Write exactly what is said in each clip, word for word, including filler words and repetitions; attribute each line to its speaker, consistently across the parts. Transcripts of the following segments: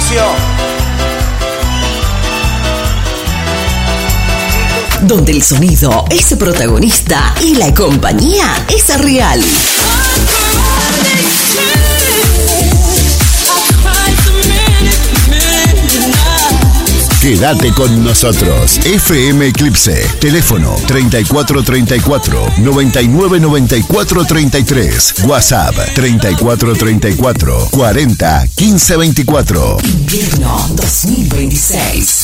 Speaker 1: espacio.
Speaker 2: Donde el sonido es protagonista y la compañía es real.
Speaker 3: Quédate con nosotros. F M Eclipse. Teléfono treinta y cuatro treinta y cuatro, noventa y nueve noventa y cuatro treinta y tres. WhatsApp treinta y cuatro treinta y cuatro, cuarenta quince veinticuatro.
Speaker 2: Invierno dos mil veintiséis.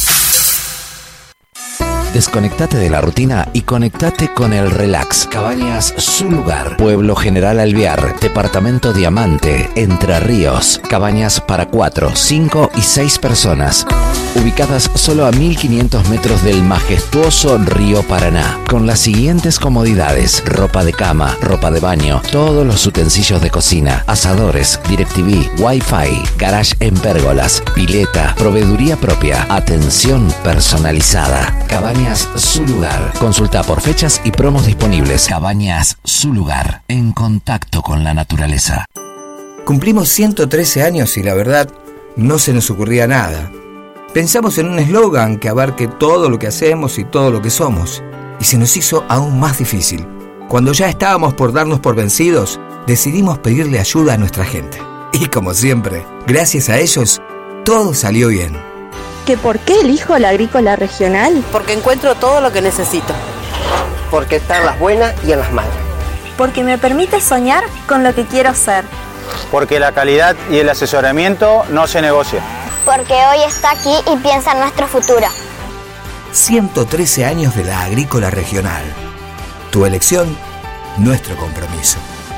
Speaker 4: Desconectate de la rutina y conectate con el relax. Cabañas Su Lugar. Pueblo General Alvear. Departamento Diamante. Entre Ríos. Cabañas para cuatro, cinco y seis personas. Ubicadas solo a mil quinientos metros del majestuoso río Paraná. Con las siguientes comodidades: ropa de cama, ropa de baño, todos los utensilios de cocina, asadores, DirecTV, Wi-Fi, garage en pérgolas, pileta, proveeduría propia, atención personalizada. Cabañas Su Lugar. Consulta por fechas y promos disponibles. Cabañas Su Lugar. En contacto con la naturaleza.
Speaker 5: Cumplimos ciento trece años y la verdad no se nos ocurría nada. Pensamos en un eslogan que abarque todo lo que hacemos y todo lo que somos, y se nos hizo aún más difícil. Cuando ya estábamos por darnos por vencidos, decidimos pedirle ayuda a nuestra gente. Y como siempre, gracias a ellos, todo salió bien.
Speaker 6: ¿Que por qué elijo la agrícola regional?
Speaker 7: Porque encuentro todo lo que necesito. Porque está en las buenas y en las malas.
Speaker 6: Porque me permite soñar con lo que quiero ser.
Speaker 8: Porque la calidad y el asesoramiento no se negocia.
Speaker 9: Porque hoy está aquí y piensa en nuestro futuro.
Speaker 5: ciento trece años de la agrícola regional. Tu elección, nuestro compromiso.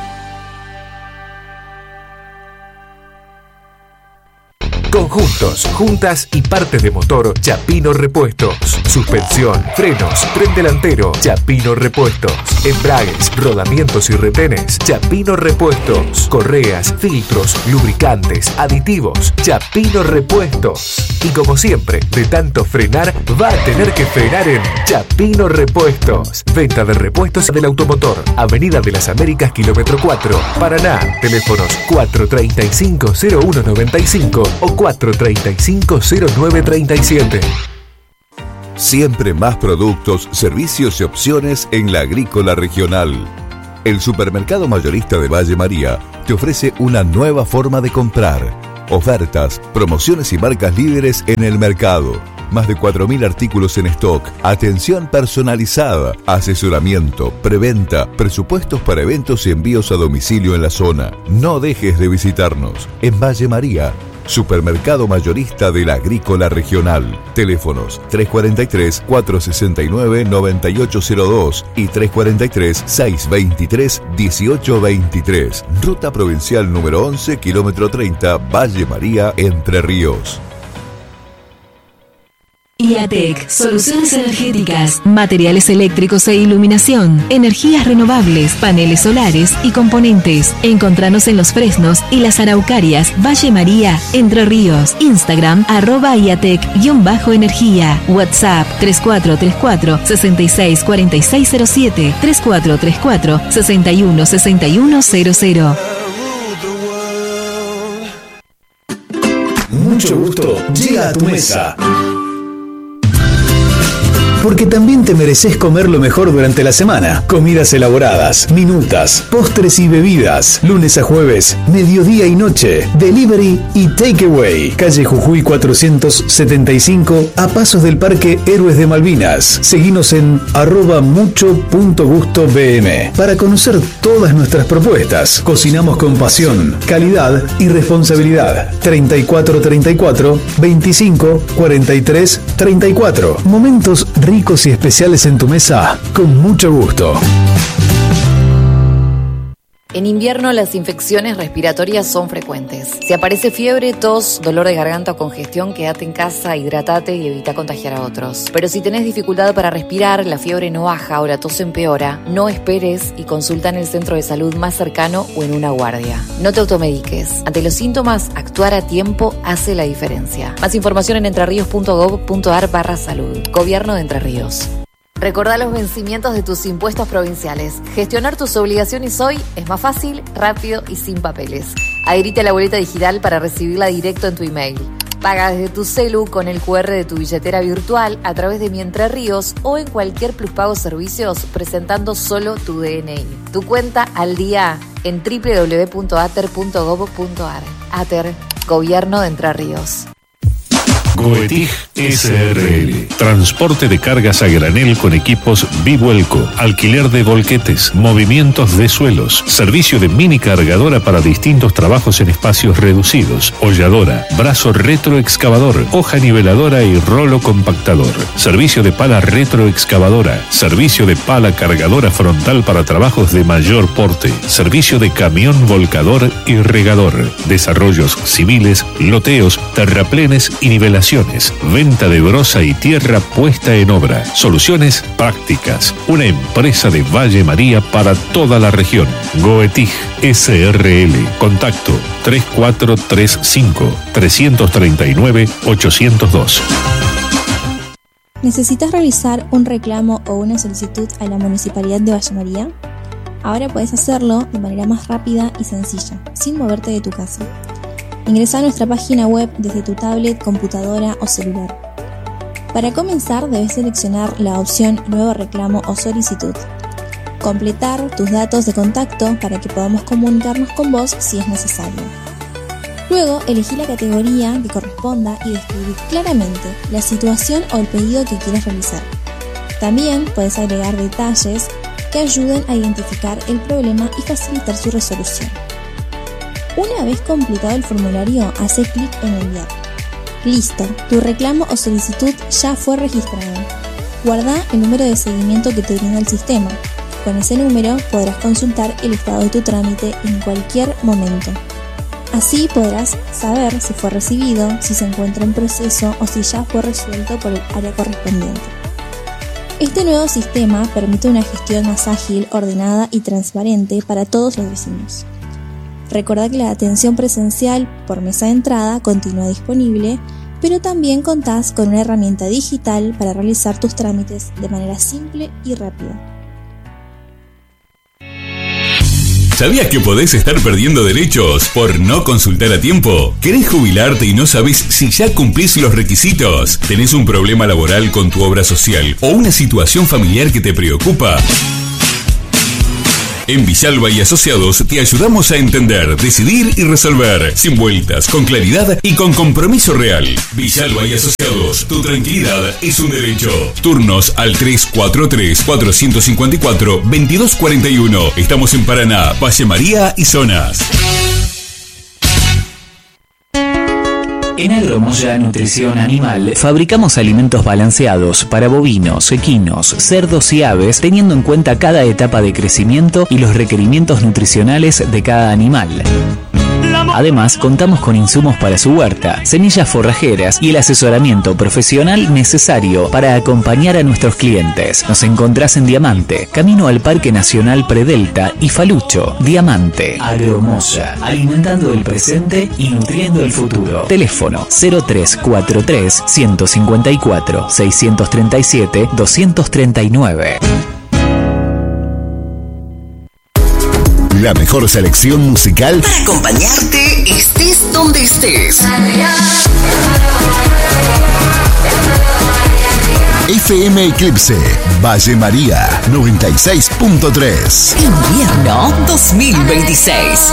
Speaker 10: Conjuntos, juntas y partes de motor, Chapino Repuestos. Suspensión, frenos, tren delantero, Chapino Repuestos. Embragues, rodamientos y retenes, Chapino Repuestos. Correas, filtros, lubricantes, aditivos, Chapino Repuestos. Y como siempre, de tanto frenar, va a tener que frenar en Chapino Repuestos. Venta de repuestos del automotor. Avenida de las Américas, kilómetro cuatro, Paraná. Teléfonos cuatro treinta y cinco, cero uno noventa y cinco o cuatro treinta y cinco, cero nueve treinta y siete.
Speaker 11: Siempre más productos, servicios y opciones en la agrícola regional. El supermercado mayorista de Valle María te ofrece una nueva forma de comprar. Ofertas, promociones y marcas líderes en el mercado. Más de cuatro mil artículos en stock, atención personalizada, asesoramiento, preventa, presupuestos para eventos y envíos a domicilio en la zona. No dejes de visitarnos. En Valle María, supermercado mayorista de la agrícola regional. Teléfonos tres cuatro tres, cuatro seis nueve, nueve ocho cero dos y tres cuatro tres, seis dos tres, uno ocho dos tres. Ruta provincial número once, kilómetro treinta, Valle María, Entre Ríos.
Speaker 12: IATEC, soluciones energéticas, materiales eléctricos e iluminación, energías renovables, paneles solares y componentes. Encontranos en Los Fresnos y Las Araucarias, Valle María, Entre Ríos. Instagram, arroba IATEC-energía. WhatsApp, tres cuatro tres cuatro, seis seis cuatro seis cero siete, tres cuatro tres cuatro, seis uno seis uno cero cero.
Speaker 13: Mucho gusto llega a tu mesa. Porque también te mereces comer lo mejor durante la semana. Comidas elaboradas, minutas, postres y bebidas. Lunes a jueves, mediodía y noche. Delivery y takeaway. Calle Jujuy cuatrocientos setenta y cinco, a pasos del Parque Héroes de Malvinas. Seguinos en arroba mucho punto gusto bm para conocer todas nuestras propuestas. Cocinamos con pasión, calidad y responsabilidad. treinta y cuatro treinta y cuatro, veinticinco cuarenta y tres treinta y cuatro. Momentos ricos y especiales en tu mesa, con mucho gusto.
Speaker 14: En invierno las infecciones respiratorias son frecuentes. Si aparece fiebre, tos, dolor de garganta o congestión, quédate en casa, hidratate y evita contagiar a otros. Pero si tenés dificultad para respirar, la fiebre no baja o la tos empeora, no esperes y consulta en el centro de salud más cercano o en una guardia. No te automediques. Ante los síntomas, actuar a tiempo hace la diferencia. Más información en entrerríos punto gob punto ar barra salud. Gobierno de Entre Ríos. Recordá los vencimientos de tus impuestos provinciales. Gestionar tus obligaciones hoy es más fácil, rápido y sin papeles. Adherite a la boleta digital para recibirla directo en tu email. Paga desde tu celu con el cu erre de tu billetera virtual a través de Mi Entre Ríos o en cualquier Pluspago Servicios presentando solo tu D N I. Tu cuenta al día en doble u doble u doble u punto ater punto gob punto ar. Ater, Gobierno de Entre Ríos.
Speaker 1: Goetig ese erre ele. Transporte de cargas a granel con equipos Bivuelco. Alquiler de volquetes. Movimientos de suelos. Servicio de mini cargadora para distintos trabajos en espacios reducidos. Holladora. Brazo retroexcavador. Hoja niveladora y rolo compactador. Servicio de pala retroexcavadora. Servicio de pala cargadora frontal para trabajos de mayor porte. Servicio de camión volcador y regador. Desarrollos civiles, loteos, terraplenes y nivelaciones. Venta de brosa y tierra puesta en obra. Soluciones prácticas. Una empresa de Valle María para toda la región. Goetig ese erre ele. Contacto tres cuatro tres cinco, tres tres nueve, ocho cero dos.
Speaker 15: ¿Necesitas realizar un reclamo o una solicitud a la Municipalidad de Valle María? Ahora puedes hacerlo de manera más rápida y sencilla, sin moverte de tu casa. Ingresa a nuestra página web desde tu tablet, computadora o celular. Para comenzar, debes seleccionar la opción Nuevo reclamo o solicitud. Completar tus datos de contacto para que podamos comunicarnos con vos si es necesario. Luego, elegí la categoría que corresponda y describir claramente la situación o el pedido que quieres realizar. También puedes agregar detalles que ayuden a identificar el problema y facilitar su resolución. Una vez completado el formulario, hace clic en enviar. Listo, tu reclamo o solicitud ya fue registrado. Guarda el número de seguimiento que te brinda el sistema. Con ese número podrás consultar el estado de tu trámite en cualquier momento. Así podrás saber si fue recibido, si se encuentra en proceso o si ya fue resuelto por el área correspondiente. Este nuevo sistema permite una gestión más ágil, ordenada y transparente para todos los vecinos. Recordá que la atención presencial por mesa de entrada continúa disponible, pero también contás con una herramienta digital para realizar tus trámites de manera simple y rápida.
Speaker 16: ¿Sabías que podés estar perdiendo derechos por no consultar a tiempo? ¿Querés jubilarte y no sabés si ya cumplís los requisitos? ¿Tenés un problema laboral con tu obra social o una situación familiar que te preocupa? En Villalba y Asociados te ayudamos a entender, decidir y resolver, sin vueltas, con claridad y con compromiso real. Villalba y Asociados, tu tranquilidad es un derecho. Turnos al tres cuatro tres, cuatro cinco cuatro, dos dos cuatro uno. Estamos en Paraná, Valle María y zonas.
Speaker 17: En Agromoya Nutrición Animal fabricamos alimentos balanceados para bovinos, equinos, cerdos y aves, teniendo en cuenta cada etapa de crecimiento y los requerimientos nutricionales de cada animal. Además, contamos con insumos para su huerta, semillas forrajeras y el asesoramiento profesional necesario para acompañar a nuestros clientes. Nos encontrás en Diamante, camino al Parque Nacional Predelta y Falucho. Diamante. Agromoya, alimentando el presente y nutriendo el futuro. Teléfono cero tres cuatro tres, uno cinco cuatro, seis tres siete, dos tres nueve.
Speaker 3: La mejor selección musical
Speaker 2: para acompañarte estés donde estés.
Speaker 3: F M Eclipse, Valle María, noventa y seis punto tres.
Speaker 2: Invierno dos mil veintiséis.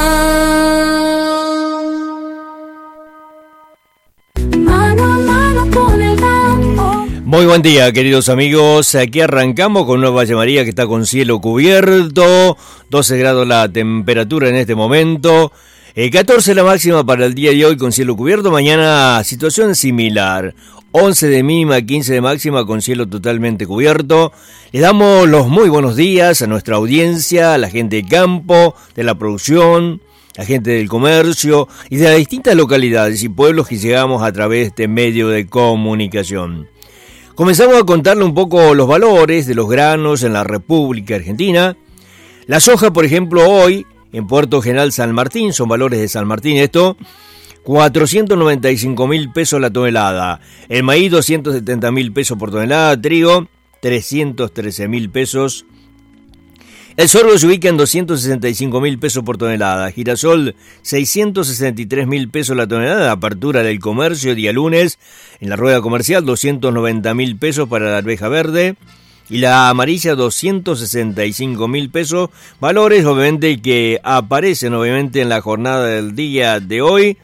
Speaker 18: Muy buen día, queridos amigos. Aquí arrancamos con una Valle María que está con cielo cubierto, doce grados la temperatura en este momento, eh, catorce la máxima para el día de hoy con cielo cubierto. Mañana situación similar, once de mínima, quince de máxima con cielo totalmente cubierto. Les damos los muy buenos días a nuestra audiencia, a la gente de campo, de la producción, la gente del comercio y de las distintas localidades y pueblos que llegamos a través de este medio de comunicación. Comenzamos a contarle un poco los valores de los granos en la República Argentina. La soja, por ejemplo, hoy en Puerto General San Martín, son valores de San Martín esto, cuatrocientos noventa y cinco mil pesos la tonelada. El maíz, doscientos setenta mil pesos por tonelada. Trigo, trescientos trece mil pesos. El sorgo se ubica en doscientos sesenta y cinco mil pesos por tonelada. Girasol, seiscientos sesenta y tres mil pesos la tonelada. Apertura del comercio día lunes. En la rueda comercial, doscientos noventa mil pesos para la arveja verde. Y la amarilla, doscientos sesenta y cinco mil pesos. Valores, obviamente, que aparecen, obviamente, en la jornada del día de hoy.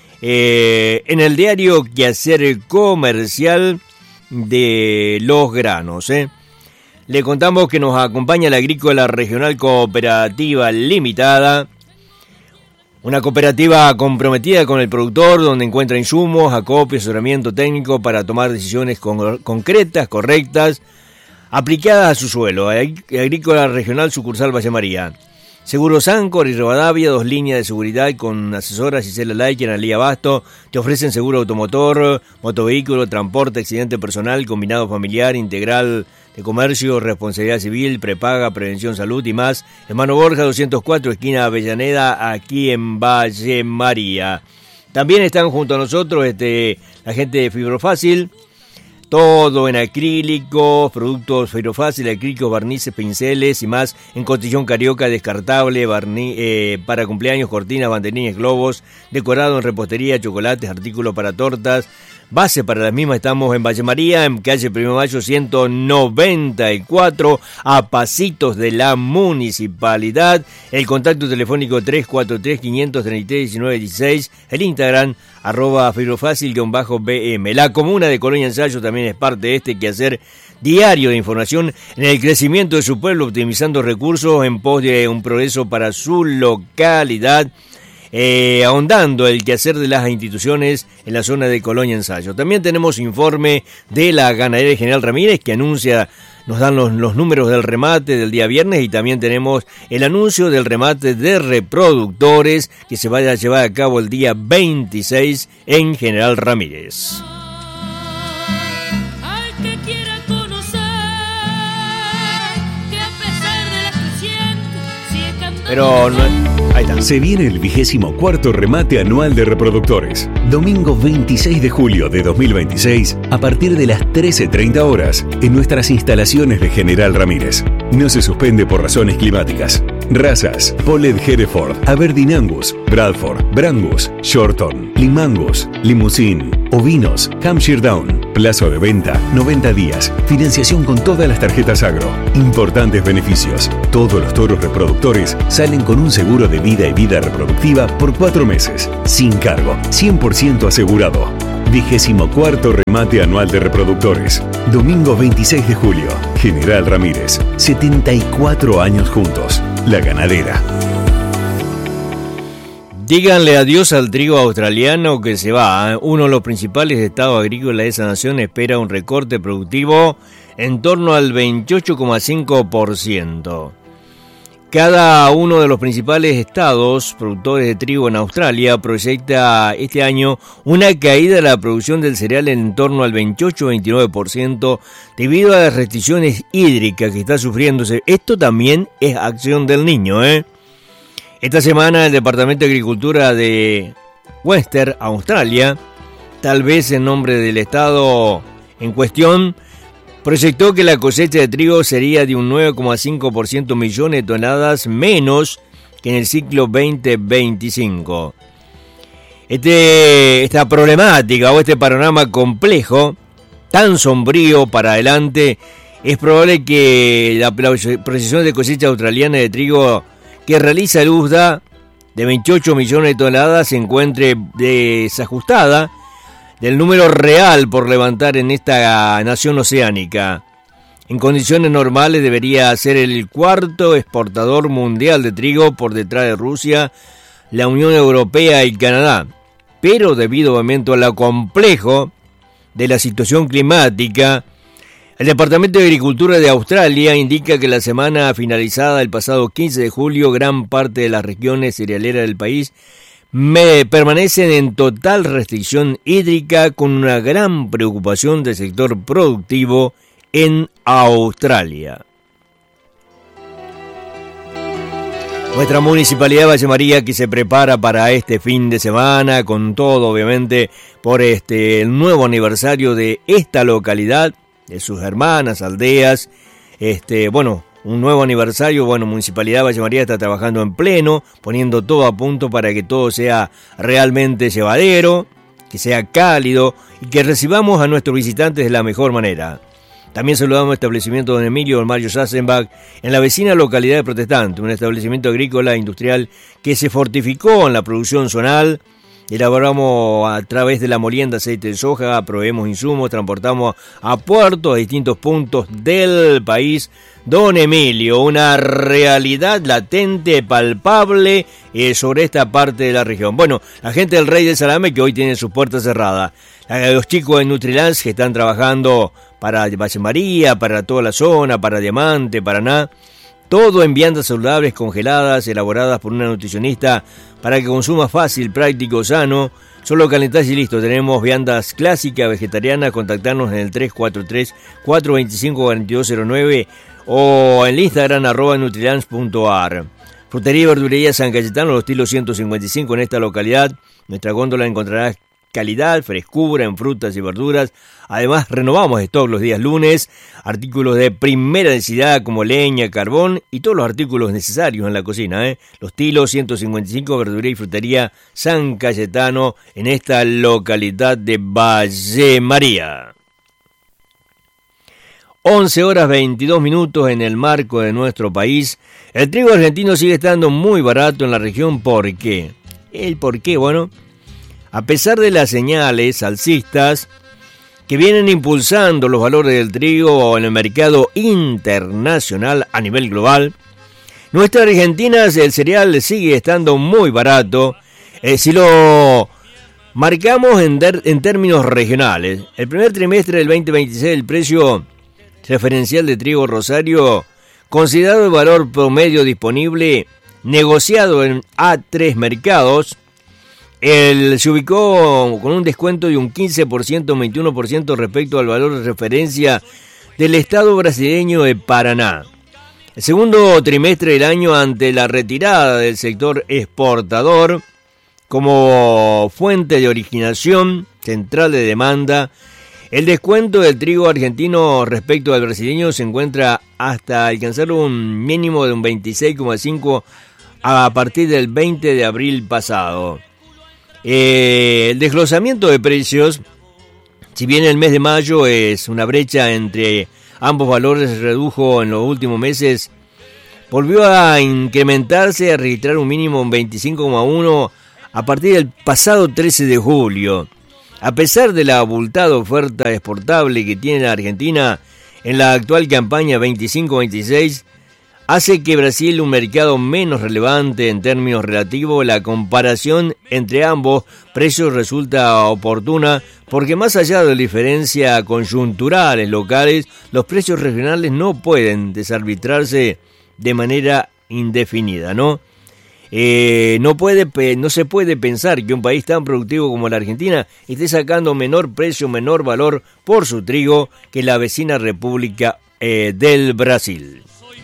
Speaker 18: Eh, en el diario Quehacer Comercial de los Granos, ¿eh? Le contamos que nos acompaña la Agrícola Regional Cooperativa Limitada, una cooperativa comprometida con el productor, donde encuentra insumos, acopio, asesoramiento técnico para tomar decisiones con, concretas, correctas, aplicadas a su suelo. Agrícola Regional Sucursal Valle María. Seguros Ancor y Rivadavia, dos líneas de seguridad con asesora Gisela Laica en Alía Abasto. Te ofrecen seguro automotor, motovehículo, transporte, accidente personal, combinado familiar, integral de comercio, responsabilidad civil, prepaga, prevención, salud y más. Hermano Borja doscientos cuatro, esquina Avellaneda, aquí en Valle María. También están junto a nosotros este, la gente de Fibrofácil. Todo en acrílico, productos Fibrofácil, acrílicos, barnices, pinceles y más en cotillón carioca, descartable, barni, eh, para cumpleaños, cortinas, banderines, globos, decorado en repostería, chocolates, artículos para tortas, base para las mismas. Estamos en Valle María, en calle Primero de Mayo ciento noventa y cuatro, a pasitos de la municipalidad. El contacto telefónico tres cuatro tres, cinco tres tres, uno nueve uno seis, el Instagram arroba fibrofácil-B M. La comuna de Colonia Ensayo también es parte de este quehacer diario de información en el crecimiento de su pueblo, optimizando recursos en pos de un progreso para su localidad, eh, ahondando el quehacer de las instituciones en la zona de Colonia Ensayo. También tenemos informe de la ganadería General Ramírez, que anuncia, nos dan los, los números del remate del día viernes, y también tenemos el anuncio del remate de reproductores que se vaya a llevar a cabo el día veintiséis en General Ramírez. Pero no, ahí está.
Speaker 13: Se viene el vigésimo cuarto remate anual de reproductores. Domingo veintiséis de julio de dos mil veintiséis, a partir de las trece treinta horas, en nuestras instalaciones de General Ramírez. No se suspende por razones climáticas. Razas: Polled Hereford, Aberdeen Angus, Bradford, Brangus, Shorton, Limangus, Limousin, Ovinos, Hampshire Down. Plazo de venta noventa días. Financiación con todas las tarjetas Agro. Importantes beneficios. Todos los toros reproductores salen con un seguro de vida y vida reproductiva por cuatro meses. Sin cargo. cien por ciento asegurado. Vigésimo cuarto remate anual de reproductores. Domingo veintiséis de julio. General Ramírez. setenta y cuatro años juntos. La ganadera.
Speaker 18: Díganle adiós al trigo australiano que se va. Uno de los principales estados agrícolas de esa nación espera un recorte productivo en torno al veintiocho coma cinco por ciento. Cada uno de los principales estados productores de trigo en Australia proyecta este año una caída de la producción del cereal en torno al veintiocho a veintinueve por ciento debido a las restricciones hídricas que está sufriéndose. Esto también es acción del niño, ¿eh? Esta semana el Departamento de Agricultura de Western Australia, tal vez en nombre del estado en cuestión, proyectó que la cosecha de trigo sería de un nueve coma cinco por ciento millones de toneladas menos que en el ciclo veinte veinticinco. Este, esta problemática o este panorama complejo, tan sombrío para adelante, es probable que la, la proyección de cosecha australiana de trigo que realiza el U S D A de veintiocho millones de toneladas se encuentre desajustada del número real por levantar en esta nación oceánica. En condiciones normales debería ser el cuarto exportador mundial de trigo por detrás de Rusia, la Unión Europea y Canadá. Pero debido obviamente a lo complejo de la situación climática, el Departamento de Agricultura de Australia indica que la semana finalizada el pasado quince de julio, gran parte de las regiones cerealeras del país me permanecen en total restricción hídrica, con una gran preocupación del sector productivo en Australia. Nuestra municipalidad de Valle María, que se prepara para este fin de semana, con todo obviamente por este el nuevo aniversario de esta localidad, de sus hermanas, aldeas, este, bueno, un nuevo aniversario. Bueno, Municipalidad de Valle María está trabajando en pleno, poniendo todo a punto para que todo sea realmente llevadero, que sea cálido y que recibamos a nuestros visitantes de la mejor manera. También saludamos al establecimiento Don Emilio Don Mario Sassenbach en la vecina localidad de Protestante, un establecimiento agrícola e industrial que se fortificó en la producción zonal. Elaboramos a través de la molienda aceite de soja, proveemos insumos, transportamos a puertos a distintos puntos del país. Don Emilio, una realidad latente, palpable eh, sobre esta parte de la región. Bueno, la gente del Rey del Salame que hoy tiene sus puertas cerradas. Los chicos de Nutrilance que están trabajando para Valle María, para toda la zona, para Diamante, Paraná. Todo en viandas saludables congeladas, elaboradas por una nutricionista para que consuma fácil, práctico, sano. Solo calentás y listo. Tenemos viandas clásicas, vegetarianas. Contactarnos en el tres cuatro tres, cuatro dos cinco, cuatro dos cero nueve o en el Instagram arroba nutrilance punto ar. Frutería y verdulería San Cayetano, los estilos ciento cincuenta y cinco en esta localidad. Nuestra góndola encontrarás calidad, frescura en frutas y verduras. Además, renovamos stock los días lunes, artículos de primera necesidad como leña, carbón y todos los artículos necesarios en la cocina. ¿eh? Los Tilos ciento cincuenta y cinco, verdulería y frutería San Cayetano en esta localidad de Valle María. once horas veintidós minutos en el marco de nuestro país. El trigo argentino sigue estando muy barato en la región. ¿Por qué? ¿El por qué? Bueno, a pesar de las señales alcistas que vienen impulsando los valores del trigo en el mercado internacional a nivel global, nuestra Argentina el cereal sigue estando muy barato. Eh, si lo marcamos en, der, en términos regionales, el primer trimestre del veinte veintiséis el precio referencial de trigo Rosario, considerado el valor promedio disponible, negociado en A tres mercados, El, se ubicó con un descuento de un quince por ciento, veintiuno por ciento respecto al valor de referencia del estado brasileño de Paraná. El segundo trimestre del año, ante la retirada del sector exportador como fuente de originación central de demanda, el descuento del trigo argentino respecto al brasileño se encuentra hasta alcanzar un mínimo de un veintiséis coma cinco por ciento a partir del veinte de abril pasado. Eh, el desglosamiento de precios, si bien el mes de mayo es una brecha entre ambos valores, se redujo en los últimos meses, volvió a incrementarse, a registrar un mínimo en veinticinco coma uno a partir del pasado trece de julio. A pesar de la abultada oferta exportable que tiene la Argentina en la actual campaña veinticinco veintiséis, hace que Brasil, un mercado menos relevante en términos relativos, la comparación entre ambos precios resulta oportuna porque más allá de la diferencia conjunturales locales, los precios regionales no pueden desarbitrarse de manera indefinida, ¿no? Eh, no, puede, no se puede pensar que un país tan productivo como la Argentina esté sacando menor precio, menor valor por su trigo que la vecina República eh, del Brasil.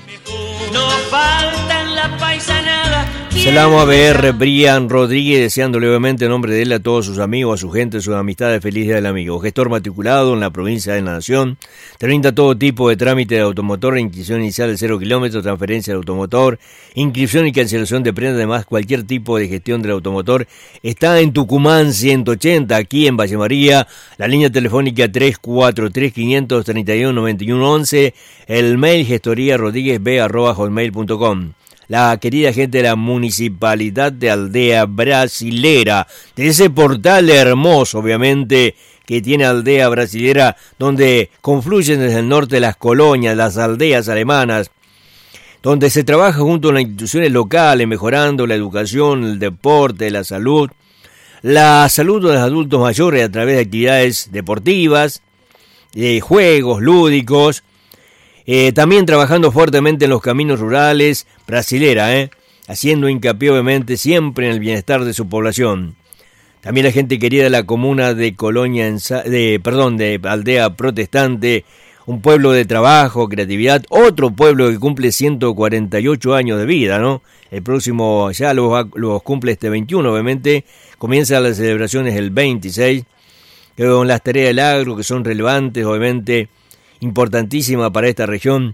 Speaker 19: No faltan la paisanada.
Speaker 18: Saludamos a B R Brian Rodríguez, deseándole obviamente en nombre de él a todos sus amigos, a su gente, a sus amistades, feliz día del amigo. Gestor matriculado en la provincia de la Nación, te brinda todo tipo de trámite de automotor, inscripción inicial de cero kilómetros, transferencia de automotor, inscripción y cancelación de prenda, además cualquier tipo de gestión del automotor. Está en Tucumán ciento ochenta, aquí en Valle María, la línea telefónica tres cuatro tres, cinco tres uno, nueve uno once, el mail gestoría rodríguez b arroba hotmail punto com. La querida gente de la Municipalidad de Aldea Brasilera, de ese portal hermoso, obviamente, que tiene Aldea Brasilera, donde confluyen desde el norte las colonias, las aldeas alemanas, donde se trabaja junto a las instituciones locales, mejorando la educación, el deporte, la salud, la salud de los adultos mayores a través de actividades deportivas, de juegos lúdicos. Eh, también trabajando fuertemente en los caminos rurales, brasilera, eh, haciendo hincapié obviamente siempre en el bienestar de su población. También la gente querida de la comuna de Colonia, de, perdón, de Aldea Protestante, un pueblo de trabajo, creatividad, otro pueblo que cumple ciento cuarenta y ocho años de vida, ¿no? El próximo ya los, los cumple este veintiuno, obviamente, comienzan las celebraciones el veintiséis, con las tareas del agro que son relevantes, obviamente, importantísima para esta región.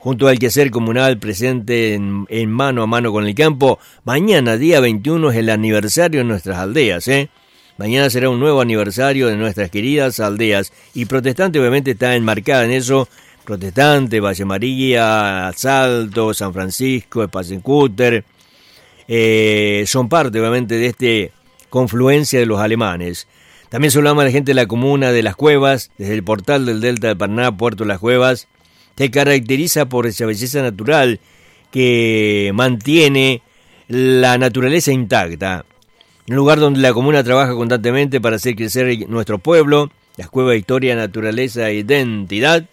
Speaker 18: junto al quehacer comunal presente en, en mano a mano con el campo. Mañana, día veintiuno, es el aniversario de nuestras aldeas, ¿eh? Mañana será un nuevo aniversario de nuestras queridas aldeas. Y Protestante obviamente está enmarcada en eso. Protestante, Valle María, Salto, San Francisco, Spasencúter, eh, son parte obviamente de esta confluencia de los alemanes. También saludamos a la gente de la comuna de Las Cuevas, desde el portal del Delta de Paraná, Puerto Las Cuevas. Se caracteriza por esa belleza natural que mantiene la naturaleza intacta. Un lugar donde la comuna trabaja constantemente para hacer crecer nuestro pueblo, Las Cuevas, historia, naturaleza e identidad.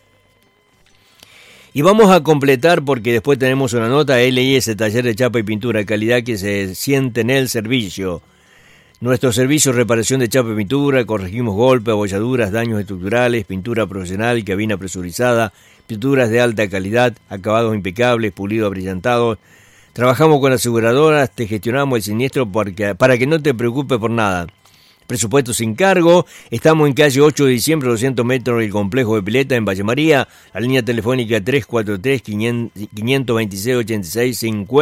Speaker 18: Y vamos a completar porque después tenemos una nota, L I S, taller de chapa y pintura, calidad que se siente en el servicio. Nuestro servicio, reparación de chapa y pintura, corregimos golpes, abolladuras, daños estructurales, pintura profesional, cabina presurizada, pinturas de alta calidad, acabados impecables, pulidos abrillantados. Trabajamos con aseguradoras, te gestionamos el siniestro porque, para que no te preocupes por nada. Presupuesto sin cargo. Estamos en calle ocho de diciembre, doscientos metros del complejo de pileta en Valle María. La línea telefónica tres cuatro tres, cinco dos seis, ocho seis cinco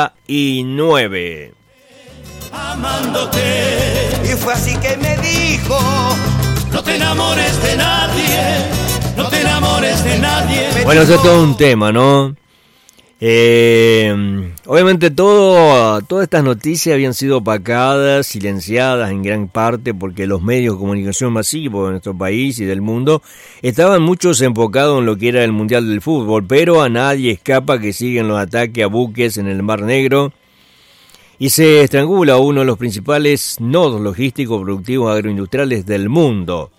Speaker 18: nueve.
Speaker 19: Amándote. Y fue así que me dijo: no te enamores de nadie, no te enamores de nadie.
Speaker 18: Bueno, eso es todo un tema, ¿no? Eh, obviamente todo, todas estas noticias habían sido opacadas, silenciadas en gran parte porque los medios de comunicación masivos de nuestro país y del mundo estaban muchos enfocados en lo que era el Mundial del Fútbol, pero a nadie escapa que siguen los ataques a buques en el Mar Negro y se estrangula uno de los principales nodos logísticos productivos agroindustriales del mundo.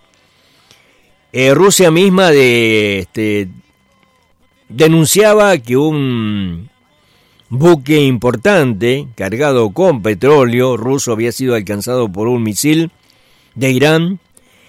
Speaker 18: Eh, Rusia misma de este denunciaba que un buque importante cargado con petróleo ruso había sido alcanzado por un misil de Irán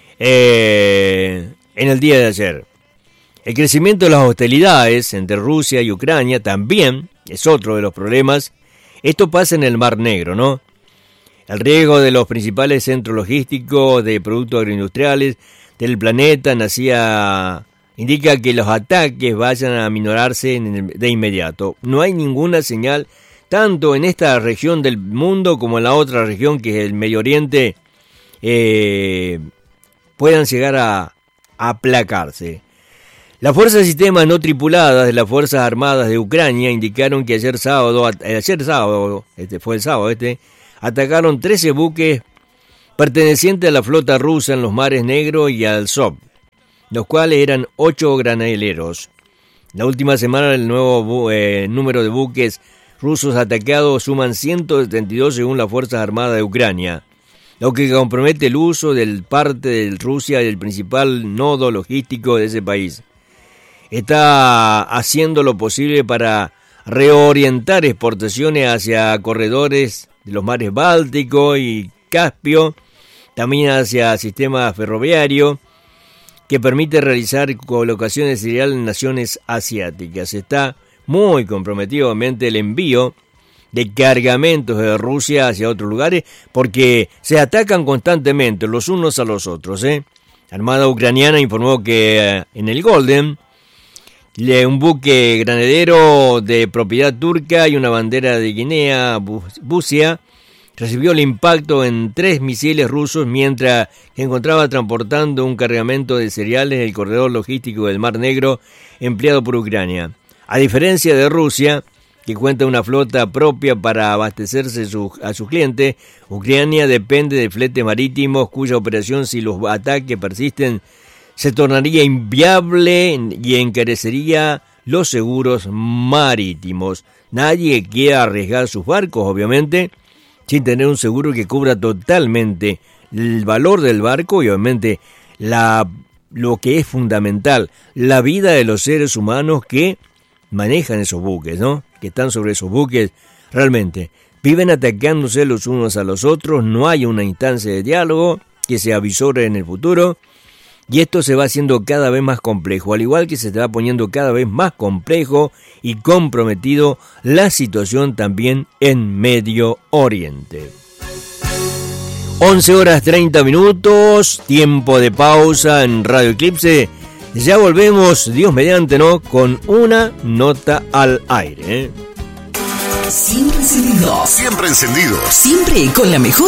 Speaker 18: eh, en el día de ayer. El crecimiento de las hostilidades entre Rusia y Ucrania también es otro de los problemas. Esto pasa en el Mar Negro, ¿no? El riesgo de los principales centros logísticos de productos agroindustriales del planeta nacía... indica que los ataques vayan a aminorarse de inmediato. No hay ninguna señal, tanto en esta región del mundo como en la otra región, que es el Medio Oriente, eh, puedan llegar a, a aplacarse. Las fuerzas de sistemas no tripuladas de las Fuerzas Armadas de Ucrania indicaron que ayer sábado, ayer sábado, este fue el sábado este, atacaron trece buques pertenecientes a la flota rusa en los mares Negro y Azov, los cuales eran ocho granaderos. La última semana el nuevo eh, número de buques rusos atacados suman ciento setenta y dos según las Fuerzas Armadas de Ucrania, lo que compromete el uso del parte de Rusia del principal nodo logístico de ese país. Está haciendo lo posible para reorientar exportaciones hacia corredores de los mares Báltico y Caspio, también hacia sistemas ferroviarios, que permite realizar colocaciones de cereal en naciones asiáticas. Está muy comprometido, obviamente, el envío de cargamentos de Rusia hacia otros lugares, porque se atacan constantemente los unos a los otros, ¿eh? La Armada ucraniana informó que eh, en el Golden, un buque granadero de propiedad turca y una bandera de Guinea, Busia, recibió el impacto en tres misiles rusos mientras se encontraba transportando un cargamento de cereales en el corredor logístico del Mar Negro empleado por Ucrania. A diferencia de Rusia, que cuenta una flota propia para abastecerse su, a sus clientes, Ucrania depende de fletes marítimos cuya operación, si los ataques persisten, se tornaría inviable y encarecería los seguros marítimos. Nadie quiere arriesgar sus barcos, obviamente, sin tener un seguro que cubra totalmente el valor del barco y obviamente la, lo que es fundamental, la vida de los seres humanos que manejan esos buques, ¿no? Que están sobre esos buques, realmente viven atacándose los unos a los otros, no hay una instancia de diálogo que se avisore en el futuro y esto se va haciendo cada vez más complejo, al igual que se va poniendo cada vez más complejo y comprometido la situación también en Medio Oriente. once horas treinta minutos, tiempo de pausa en Radio Eclipse. Ya volvemos, Dios mediante, ¿no? Con una nota al aire, ¿eh?
Speaker 2: Siempre encendidos.
Speaker 3: Siempre encendidos.
Speaker 2: Siempre con la mejor